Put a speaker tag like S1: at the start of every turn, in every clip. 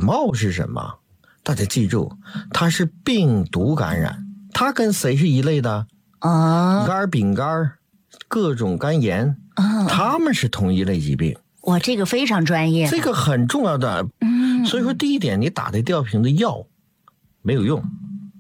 S1: 冒是什么？大家记住，它是病毒感染，它跟谁是一类的？肝丙肝、各种肝炎，它们是同一类疾病。
S2: 我这个非常专业，
S1: 这个很重要的。所以说第一点，你打的吊瓶的药没有用。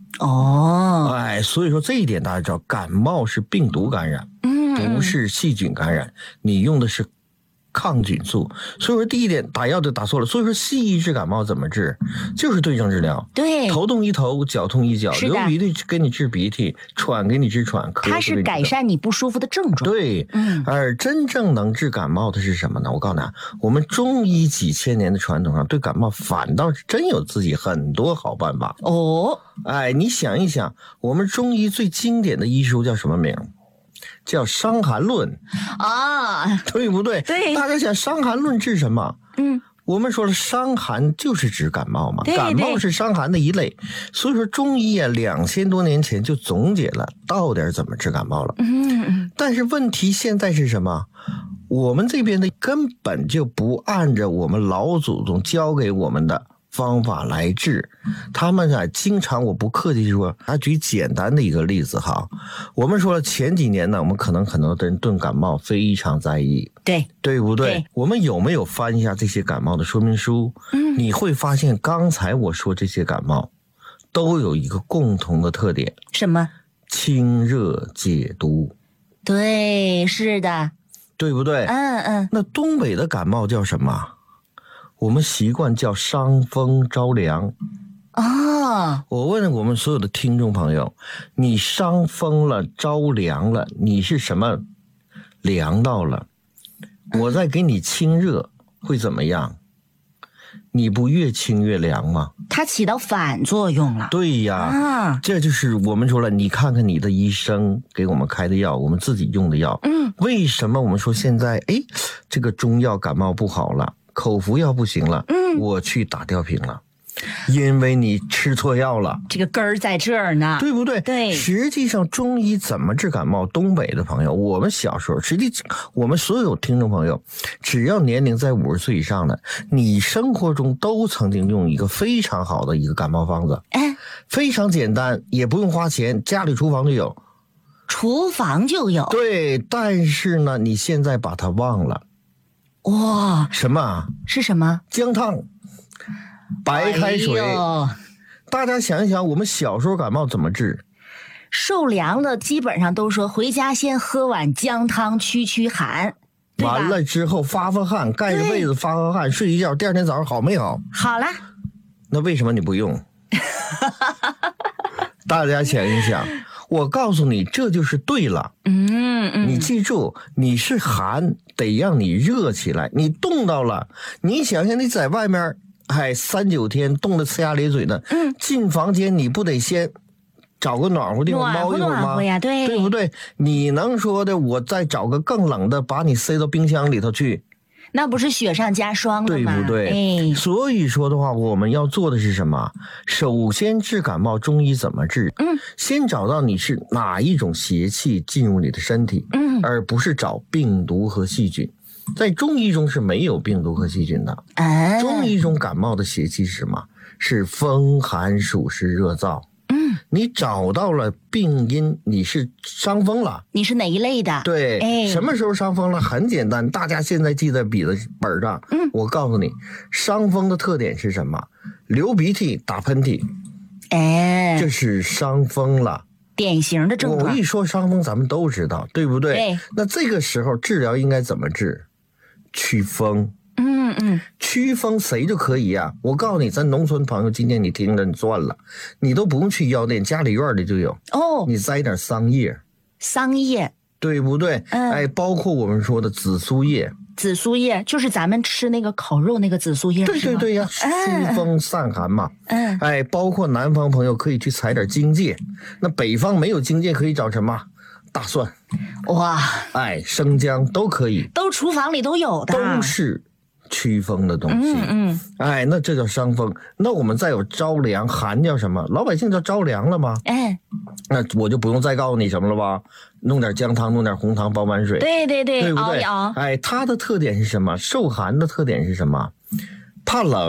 S1: 所以说这一点大家知道，感冒是病毒感染，不是细菌感染，你用的是抗菌素。所以说第一点，打药就打错了。所以说西医治感冒怎么治？就是对症治疗。
S2: 对，
S1: 头痛医头，脚痛医脚，流鼻涕给你治鼻涕，喘给你治喘，
S2: 它是改善你不舒服的症状。
S1: 对，而真正能治感冒的是什么呢？我告诉你，我们中医几千年的传统上对感冒反倒是真有自己很多好办法。你想一想，我们中医最经典的医书叫什么名？叫《伤寒论》对不对？
S2: 对，
S1: 大家想《伤寒论》治什么？我们说了，伤寒就是指感冒嘛，感冒是伤寒的一类。所以说中医2000多年前就总结了到底怎么治感冒了。但是问题现在是什么？我们这边的根本就不按照我们老祖宗教给我们的方法来治。他们经常，我不客气说，举简单的一个例子哈。我们说了前几年呢，我们可能很多的人对感冒非常在意，对不对？我们有没有翻一下这些感冒的说明书？你会发现刚才我说这些感冒都有一个共同的特点，
S2: 什么？
S1: 清热解毒。
S2: 对，是的，
S1: 对不对？那东北的感冒叫什么？我们习惯叫伤风着凉。我问我们所有的听众朋友，你伤风了着凉了，你是什么凉到了？我再给你清热会怎么样？你不越清越凉吗？
S2: 它起到反作用了。
S1: 对呀，这就是我们说了，你看看你的医生给我们开的药，我们自己用的药，为什么我们说现在这个中药感冒不好了，口服药不行了，我去打吊瓶了，因为你吃错药了。
S2: 这个根儿在这儿呢，
S1: 对不对？
S2: 对。
S1: 实际上中医怎么治感冒？东北的朋友，我们小时候，实际我们所有听众朋友，只要年龄在50岁以上的，你生活中都曾经用一个非常好的一个感冒方子，非常简单，也不用花钱，家里厨房就有。
S2: 厨房就有。
S1: 对，但是呢，你现在把它忘了。什么？
S2: 是什么？
S1: 姜汤。白开水。大家想一想，我们小时候感冒怎么治？
S2: 受凉了基本上都说回家先喝碗姜汤驱寒，
S1: 完了之后发汗，盖着被子发汗，睡一觉，第二天早上好没好？
S2: 好了。
S1: 那为什么你不用？大家想一想，我告诉你，这就是对了。你记住，你是寒，得让你热起来，你冻到了，你想想你在外面3、9天冻得呲牙咧嘴的，进房间你不得先找个暖和地方猫一会儿吗？对不对？你能说的我再找个更冷的把你塞到冰箱里头去，
S2: 那不是雪上加霜了吗？
S1: 对不对？所以说的话，我们要做的是什么？首先治感冒，中医怎么治？先找到你是哪一种邪气进入你的身体，而不是找病毒和细菌。在中医中是没有病毒和细菌的。中医中感冒的邪气是什么？是风寒暑湿热燥。你找到了病因，你是伤风了，
S2: 你是哪一类的？
S1: 对，什么时候伤风了？很简单，大家现在记在笔的本上。我告诉你，伤风的特点是什么？流鼻涕、打喷嚏，这是伤风了。
S2: 典型的症状。
S1: 我一说伤风，咱们都知道，对不对？
S2: 对。
S1: 那这个时候治疗应该怎么治？驱风。驱风谁就可以呀？我告诉你，咱农村朋友，今天你听着你算了，你都不用去药店，家里院里就有。你摘点桑叶，对不对？包括我们说的紫苏叶。
S2: 紫苏叶就是咱们吃那个烤肉那个紫苏叶。
S1: 对呀，疏风散寒嘛。包括南方朋友可以去采点荆芥，那北方没有荆芥可以找什么？大蒜。生姜都可以，
S2: 都厨房里都有的，
S1: 都是驱风的东西。那这叫伤风。那我们再有着凉，寒叫什么？老百姓叫着凉了吗？那我就不用再告诉你什么了吧？弄点姜汤，弄点红糖，煲碗水。
S2: 对不对？
S1: 熬一熬。它的特点是什么？受寒的特点是什么？怕冷，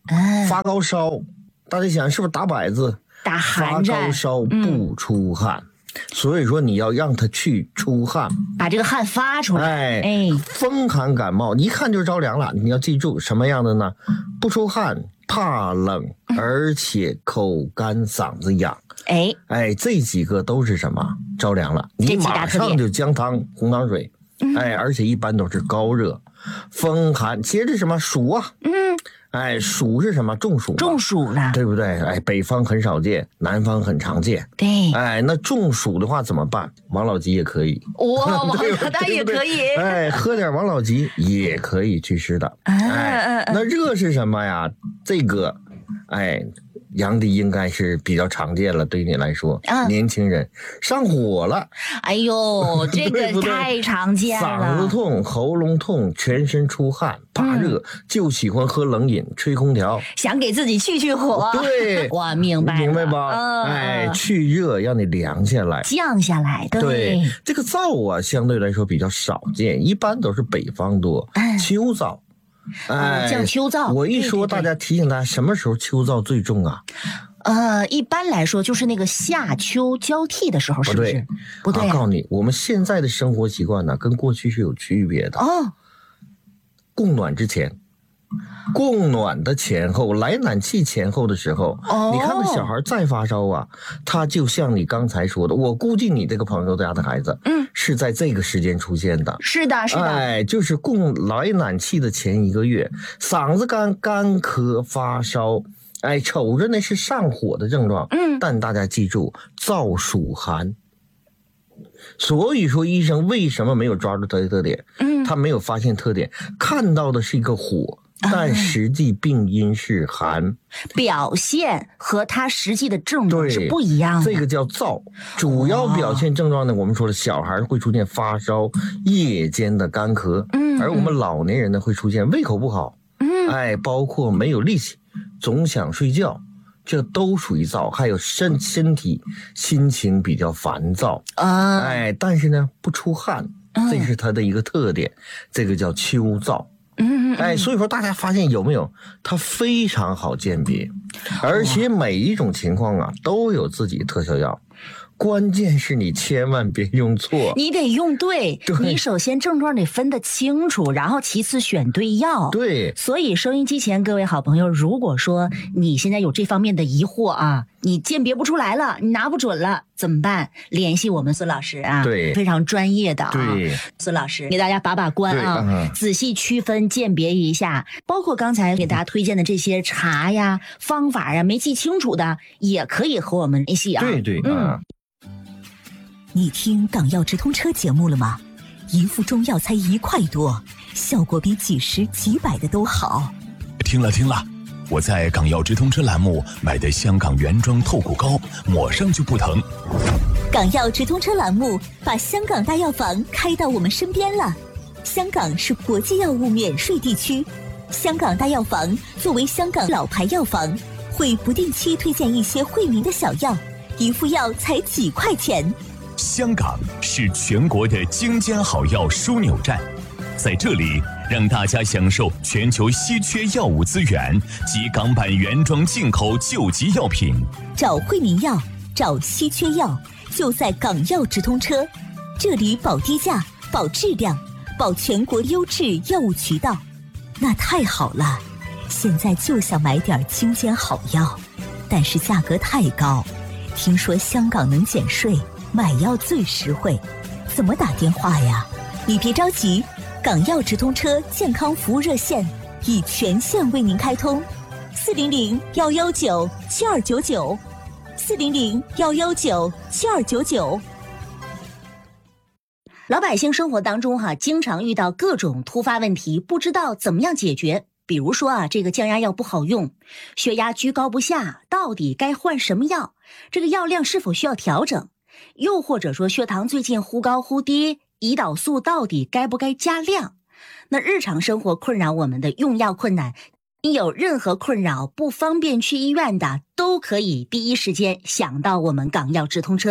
S1: 发高烧，大家想是不是打摆子？
S2: 打寒
S1: 战，发高烧不出汗。所以说你要让他去出汗，
S2: 把这个汗发出来。
S1: 风寒感冒一看就着凉了，你要记住什么样的呢？不出汗，怕冷，而且口干嗓子痒。这几个都是什么？着凉了，你马上就姜汤、红糖水。而且一般都是高热。风寒接着什么暑啊？暑是什么？中暑。
S2: 中暑了，
S1: 对不对？北方很少见，南方很常见。
S2: 对。
S1: 那中暑的话怎么办？王老吉也可以。
S2: 王老大也可以。
S1: 喝点王老吉也可以祛湿的。那热是什么呀？这个，杨迪应该是比较常见了，对你来说，年轻人上火了，
S2: 哎呦，这个太常见了。
S1: 嗓子痛、喉咙痛、全身出汗、怕热，就喜欢喝冷饮、吹空调，
S2: 想给自己去火。
S1: 对，
S2: 我明白
S1: 吧？去热让你凉下来、
S2: 降下来。
S1: 对，这个燥啊，相对来说比较少见，一般都是北方多，秋燥。
S2: 降秋燥。
S1: 我一说，大家提醒大家，什么时候秋燥最重啊？
S2: 一般来说就是那个夏秋交替的时候，是不是？不对。
S1: 我告诉你，我们现在的生活习惯呢，跟过去是有区别的。供暖之前，供暖的前后，来暖气前后的时候，你看看小孩再发烧啊，他就像你刚才说的，我估计你这个朋友家的孩子，是在这个时间出现的。
S2: 是的，是的。
S1: 就是供来暖气的前1个月，嗓子干咳发烧，瞅着那是上火的症状，但大家记住，燥暑寒。所以说医生为什么没有抓住他的特点？他没有发现特点，看到的是一个火，但实际病因是寒，
S2: 表现和他实际的症状是不一样的。
S1: 这个叫燥，主要表现症状呢，我们说了，小孩会出现发烧、夜间的干咳，而我们老年人呢会出现胃口不好，包括没有力气，总想睡觉。这都属于燥，还有身体心情比较烦躁但是呢不出汗，这是它的一个特点，这个叫秋燥。所以说大家发现有没有，它非常好鉴别，而且每一种情况啊都有自己的特效药。关键是你千万别用错，
S2: 你得用对。你首先症状得分得清楚，然后其次选对药。
S1: 对，
S2: 所以收音机前各位好朋友，如果说你现在有这方面的疑惑啊，你鉴别不出来了，你拿不准了，怎么办？联系我们孙老师啊，
S1: 对，
S2: 非常专业的啊。
S1: 对，
S2: 孙老师给大家把关啊，仔细区分鉴别一下，包括刚才给大家推荐的这些茶呀、方法呀，没记清楚的也可以和我们联系啊。
S1: 对
S3: 你听港药直通车节目了吗？一副中药才1块多，效果比几十几百的都好。
S4: 听了，我在港药直通车栏目买的香港原装透骨膏，抹上就不疼。
S3: 港药直通车栏目把香港大药房开到我们身边了。香港是国际药物免税地区，香港大药房作为香港老牌药房，会不定期推荐一些惠民的小药，一副药才几块钱。
S4: 香港是全国的精尖好药枢纽站，在这里让大家享受全球稀缺药物资源及港版原装进口救急药品。
S3: 找惠民药，找稀缺药，就在港药直通车。这里保低价，保质量，保全国优质药物渠道。那太好了，现在就想买点精尖好药，但是价格太高。听说香港能减税，买药最实惠，怎么打电话呀？你别着急，港药直通车健康服务热线已全线为您开通，400-119-7299，400-119-7299。
S2: 老百姓生活当中经常遇到各种突发问题，不知道怎么样解决。比如说这个降压药不好用，血压居高不下，到底该换什么药？这个药量是否需要调整？又或者说血糖最近忽高忽低，胰岛素到底该不该加量？那日常生活困扰我们的用药困难，你有任何困扰不方便去医院的，都可以第一时间想到我们港药直通车。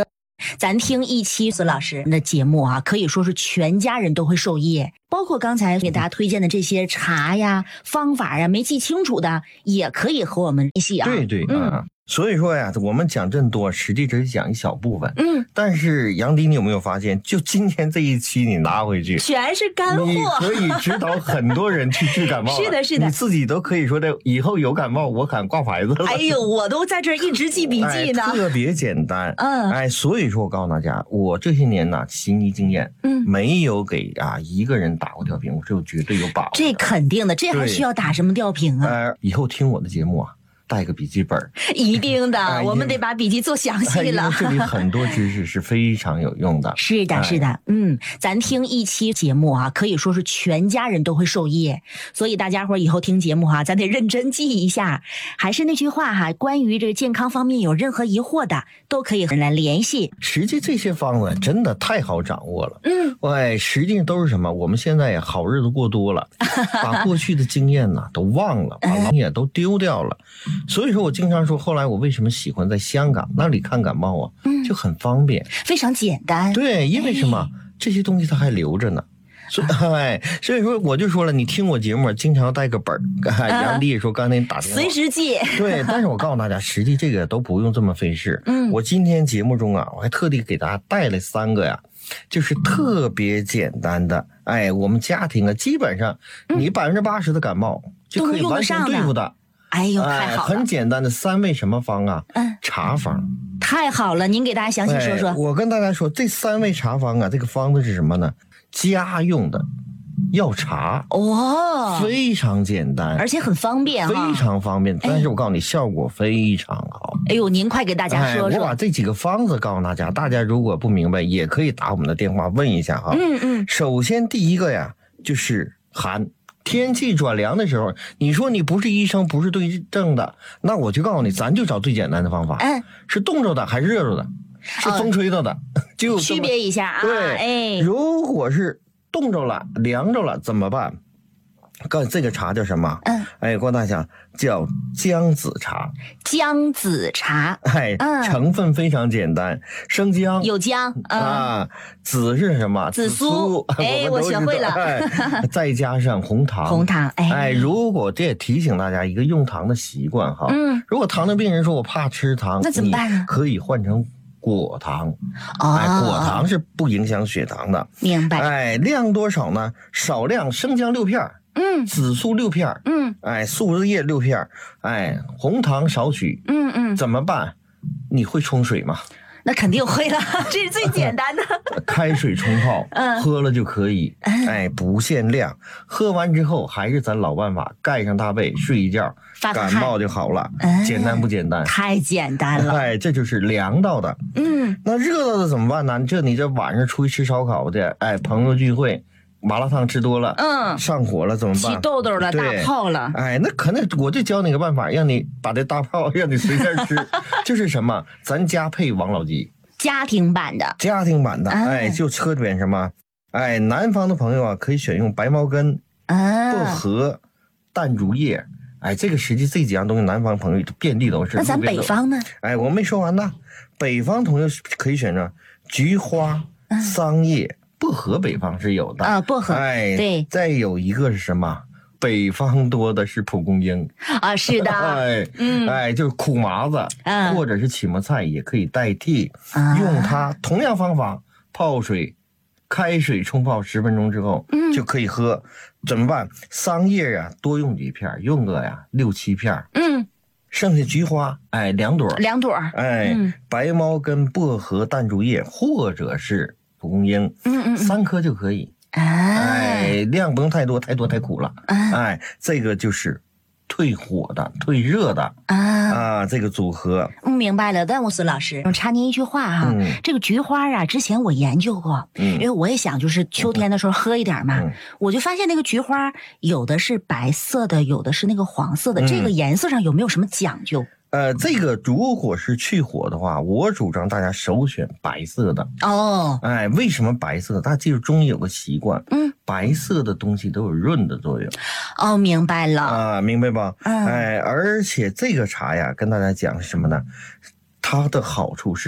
S2: 咱听一期孙老师的节目啊，可以说是全家人都会受益。包括刚才给大家推荐的这些茶呀、方法呀，没记清楚的也可以和我们联系啊。
S1: 对对啊。所以说呀，我们讲这么多，实际只是讲一小部分。但是杨迪，你有没有发现，就今天这一期你拿回去，
S2: 全是干货，
S1: 你可以指导很多人去治感冒。
S2: 是的，是的，
S1: 你自己都可以说的，以后有感冒我敢挂牌子了。
S2: 哎呦，我都在这儿一直记笔记呢。
S1: 特别简单。所以说我告诉大家，我这些年呢，行医经验，没有给一个人打过吊瓶，我是绝对有把握。
S2: 这肯定的，这还需要打什么吊瓶啊？
S1: 以后听我的节目啊，带个笔记本，
S2: 一定的，我们得把笔记做详细了。
S1: 这里很多知识是非常有用的。
S2: 是的，是的，咱听一期节目啊，可以说是全家人都会受益。所以大家伙以后听节目哈，咱得认真记一下。还是那句话哈，关于这个健康方面有任何疑惑的，都可以和人来联系。
S1: 实际这些方子真的太好掌握了。实际上都是什么？我们现在也好日子过多了，把过去的经验呢都忘了，把老也都丢掉了。所以说我经常说，后来我为什么喜欢在香港那里看感冒啊？就很方便，
S2: 非常简单。
S1: 对，因为什么？这些东西它还留着呢。所以说我就说了，你听我节目经常带个本儿。杨迪也说刚才你打电话
S2: 随时记。
S1: 对，但是我告诉大家，实际这个都不用这么费事。我今天节目中啊，我还特地给大家带来3个呀，就是特别简单的。我们家庭啊，基本上你80%的感冒就可以完全对付的。
S2: 哎呦，太好了！
S1: 很简单的3味什么方啊？茶方。
S2: 太好了，您给大家详细说说。
S1: 我跟大家说，这3味茶方啊，这个方子是什么呢？家用的药茶。非常简单，
S2: 而且很方便，
S1: 非常方便。但是我告诉你，效果非常好。
S2: 哎呦，您快给大家说说。
S1: 我把这几个方子告诉大家，大家如果不明白，也可以打我们的电话问一下哈。首先第一个呀，就是寒。天气转凉的时候，你说你不是医生，不是对症的，那我就告诉你，咱就找最简单的方法。是冻着的还是热着的？是风吹着的？就
S2: 区别一下啊。
S1: 对，如果是冻着了、凉着了怎么办？这个茶叫什么？告诉大家叫姜子茶。
S2: 姜子茶。
S1: 成分非常简单，生姜
S2: 有姜
S1: 子是什么？
S2: 紫苏。我学会了。
S1: 再加上红糖。
S2: 红糖。
S1: 如果这也提醒大家一个用糖的习惯哈。如果糖尿病人说我怕吃糖，
S2: 那怎么办呢？
S1: 可以换成果糖。果糖是不影响血糖的。
S2: 明白。
S1: 量多少呢？少量生姜6片。紫苏6片。树枝叶6片。红糖少许。怎么办？你会冲水吗？
S2: 那肯定会了，这是最简单的。
S1: 开水冲泡，喝了就可以。不限量。喝完之后还是咱老办法，盖上大被睡一觉，感冒就好了。简单不简单？
S2: 太简单了。
S1: 这就是凉到的。那热到的怎么办呢？你这晚上出去吃烧烤的，朋友聚会，麻辣烫吃多了，上火了怎么办？
S2: 起痘痘了，大泡了。
S1: 那可能我就教你个办法，让你把这大泡让你随便吃。就是什么？咱家配王老吉，
S2: 家庭版的。
S1: 就侧边什么？南方的朋友啊，可以选用白茅根、薄荷、淡竹叶。这个实际这几样东西，南方朋友遍地都是。
S2: 那咱北方呢？
S1: 我没说完呢。北方朋友可以选择菊花、桑叶。薄荷北方是有的
S2: 薄荷。对。
S1: 再有一个是什么？北方多的是蒲公英
S2: 是的。
S1: 就是苦麻子，或者是起麻菜也可以代替。用它同样方法泡水，开水冲泡10分钟之后就可以喝。怎么办？桑叶啊，多用几片，用个6、7片。剩下菊花2朵。白茅根、薄荷、淡竹叶，或者是蒲公英，3颗就可以。量不用太多，太多太苦了。这个就是退火的、退热的这个组合。
S2: 明白了。但孙老师插您一句话哈，这个菊花啊，之前我研究过，因为我也想就是秋天的时候喝一点嘛，我就发现那个菊花有的是白色的，有的是那个黄色的，这个颜色上有没有什么讲究？
S1: 这个如果是去火的话，我主张大家首选白色的。为什么白色？大家记住，中医有个习惯，白色的东西都有润的作用。
S2: 明白了。
S1: 明白吧？而且这个茶呀，跟大家讲是什么呢？它的好处是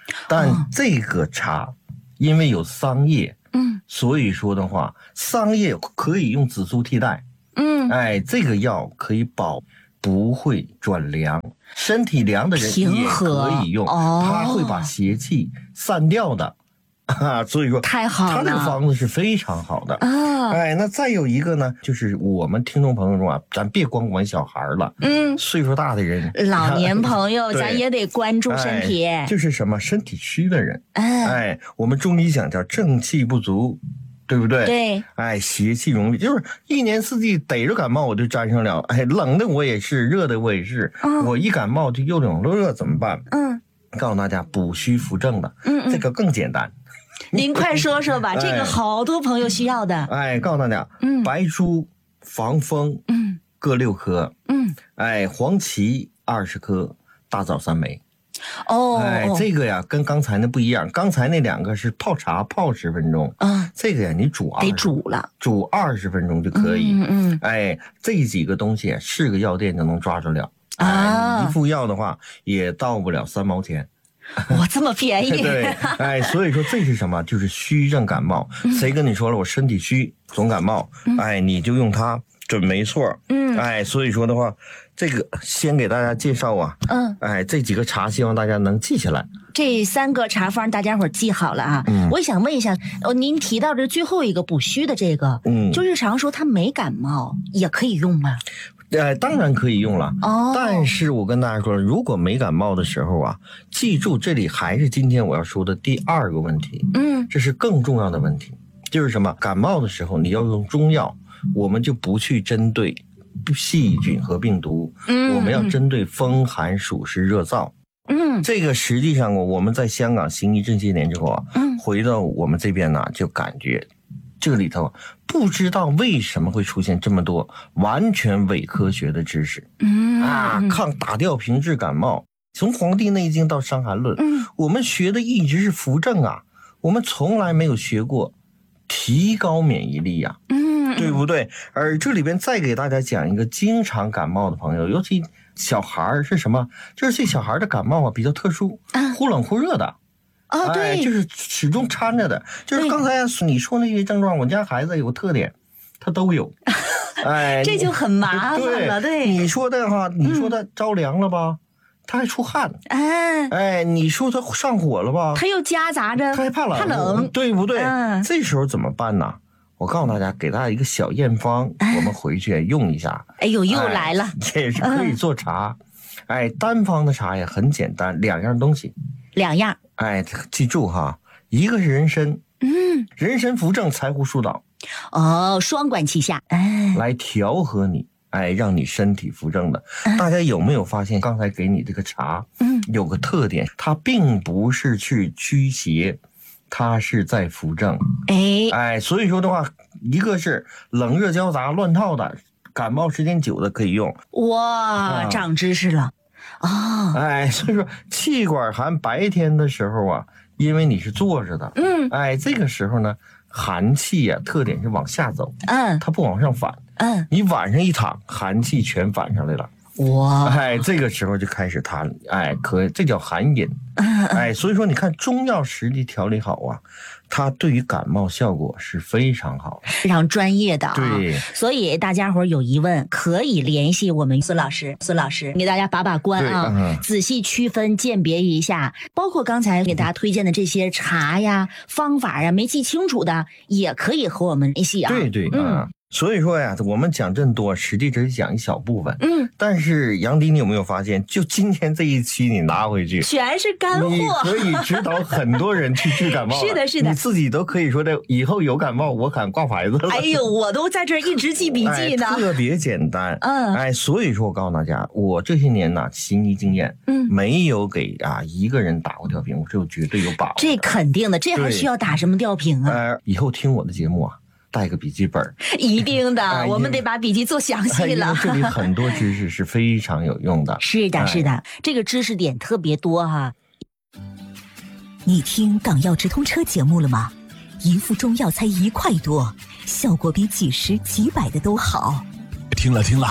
S1: 但这个茶因为有桑叶，所以说的话，桑叶可以用紫苏替代，这个药可以保，不会转凉，身体凉的人也可以用，它会把邪气散掉的。所以说
S2: 太好了，
S1: 他这个方子是非常好的那再有一个呢，就是我们听众朋友中啊，咱别光管小孩了，岁数大的人，
S2: 老年朋友咱也得关注身体，
S1: 就是什么身体虚的人，我们中医讲叫正气不足，对不对？
S2: 对，
S1: 邪气容易，就是一年四季逮着感冒我就沾上了，冷的我也是，热的我也是，我一感冒就又冷又热怎么办？告诉大家补虚扶正的，这个更简单。
S2: 您快说说吧，这个好多朋友需要的。
S1: 告诉大家，白术、防风，各6颗，黄芪20颗，大枣3枚。这个呀跟刚才那不一样，刚才那2个是泡茶泡10分钟，这个呀你煮
S2: 得煮了，
S1: 煮20分钟就可以。这几个东西是个药店就能抓着了，一副药的话也到不了3毛钱。
S2: 哇，这么便宜！
S1: 对，所以说这是什么？就是虚症感冒。谁跟你说了我身体虚总感冒？你就用它准没错。所以说的话，这个先给大家介绍啊。这几个茶希望大家能记下来。
S2: 这3个茶方大家伙记好了啊。我也想问一下，您提到这最后一个补虚的这个，就日常说他没感冒也可以用吗？
S1: 当然可以用了，但是我跟大家说，如果没感冒的时候啊，记住这里还是今天我要说的第2个问题，这是更重要的问题，就是什么？感冒的时候你要用中药，我们就不去针对细菌和病毒，我们要针对风寒暑湿热燥。这个实际上我们在香港行医这些年之后啊，回到我们这边呢，就感觉这里头不知道为什么会出现这么多完全伪科学的知识。抗打吊瓶治感冒，从《黄帝内经》到《伤寒论》，我们学的一直是扶正啊，我们从来没有学过提高免疫力啊，对不对？而这里边再给大家讲一个经常感冒的朋友，尤其小孩是什么？就是这小孩的感冒啊比较特殊，忽冷忽热的。对，就是始终掺着的，就是刚才你说那些症状，我家孩子有个特点，他都有，
S2: 这就很麻烦了。对，
S1: 你说的哈，你说他着凉了吧，他还出汗，你说他上火了吧，
S2: 他又夹杂着
S1: 他还怕冷，对不对？这时候怎么办呢？我告诉大家，给大家一个小验方，我们回去用一下。又
S2: 来了，
S1: 这也是可以做茶。单方的茶也很简单，2样东西
S2: ，2样。
S1: 记住哈，一个是人参，人参扶正，柴胡疏导，
S2: 双管齐下，
S1: 来调和你，让你身体扶正的。大家有没有发现，刚才给你这个茶，有个特点，它并不是去驱邪，它是在扶正。所以说的话，一个是冷热交杂乱套的，感冒时间久的可以用。
S2: 哇，长知识了。
S1: 所以说气管寒白天的时候啊，因为你是坐着的，这个时候呢，寒气啊特点是往下走，它不往上反，你晚上一躺，寒气全反上来了。哇，这个时候就开始它，这叫寒饮。所以说你看中药实际调理好啊，它对于感冒效果是非常好，
S2: 非常专业的啊。
S1: 对，
S2: 所以大家伙有疑问可以联系我们孙老师给大家把关啊，仔细区分鉴别一下，包括刚才给大家推荐的这些茶呀、方法呀，没记清楚的也可以和我们联系啊。
S1: 对所以说呀，我们讲这么多，实际只是讲一小部分。但是杨迪，你有没有发现，就今天这一期你拿回去，
S2: 全是干货，
S1: 你可以指导很多人去治感冒。
S2: 是的，
S1: 你自己都可以说的，以后有感冒我敢挂牌子了。
S2: 我都在这一直记笔记呢。
S1: 特别简单。所以说我告诉大家，我这些年呢行医经验，没有给一个人打过吊瓶，我这绝对有把握。
S2: 这肯定的，这还需要打什么吊瓶啊？
S1: 以后听我的节目啊，带个笔记本，
S2: 一定的，我们得把笔记做详细了。
S1: 这里很多知识是非常有用的。
S2: 是的，这个知识点特别多哈。
S3: 你听港药直通车节目了吗？一副中药才1块多，效果比几十几百的都好。
S4: 听了，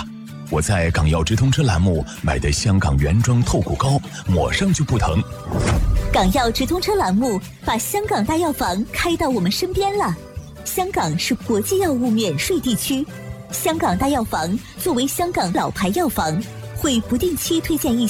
S4: 我在港药直通车栏目买的香港原装透骨膏，抹上就不疼。
S3: 港药直通车栏目把香港大药房开到我们身边了。香港是国际药物免税地区，香港大药房作为香港老牌药房，会不定期推荐一